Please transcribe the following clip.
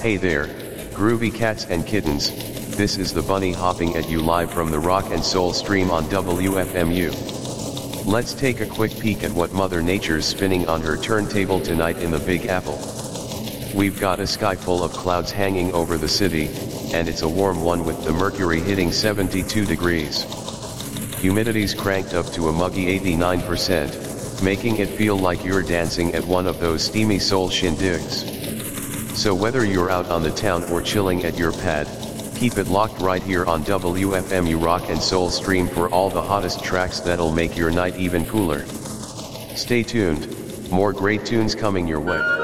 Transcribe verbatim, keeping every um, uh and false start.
Hey there, groovy cats and kittens, this is the bunny hopping at you live from the Rock and Soul stream on W F M U. Let's take a quick peek at what Mother Nature's spinning on her turntable tonight in the Big Apple. We've got a sky full of clouds hanging over the city, and it's a warm one with the mercury hitting seventy-two degrees. Humidity's cranked up to a muggy eighty-nine percent, making it feel like you're dancing at one of those steamy soul shindigs. So whether you're out on the town or chilling at your pad, keep it locked right here on W F M U Rock and Soul stream for all the hottest tracks that'll make your night even cooler. Stay tuned, more great tunes coming your way.